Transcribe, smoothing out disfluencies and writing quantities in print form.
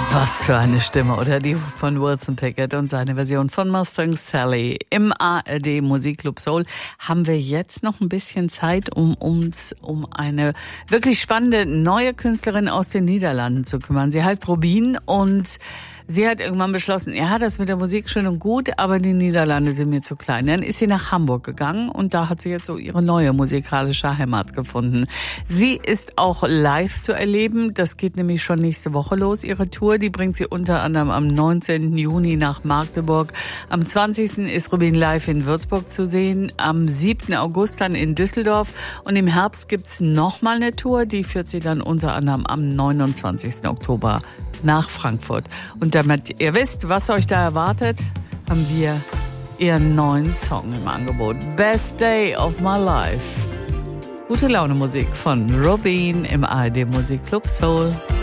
Was für eine Stimme, oder? Die von Wilson Pickett und seine Version von Mustang Sally. Im ARD Musikclub Soul haben wir jetzt noch ein bisschen Zeit, um uns um eine wirklich spannende neue Künstlerin aus den Niederlanden zu kümmern. Sie heißt Robin und sie hat irgendwann beschlossen, ja, das mit der Musik schön und gut, aber die Niederlande sind mir zu klein. Dann ist sie nach Hamburg gegangen und da hat sie jetzt so ihre neue musikalische Heimat gefunden. Sie ist auch live zu erleben. Das geht nämlich schon nächste Woche los, ihre Tour. Die bringt sie unter anderem am 19. Juni nach Magdeburg. Am 20. ist Robin live in Würzburg zu sehen. Am 7. August dann in Düsseldorf. Und im Herbst gibt's nochmal eine Tour. Die führt sie dann unter anderem am 29. Oktober nach Frankfurt. Und damit ihr wisst, was euch da erwartet, haben wir ihren neuen Song im Angebot. Best Day of My Life. Gute Laune Musik von Robin im ARD Musikclub Soul.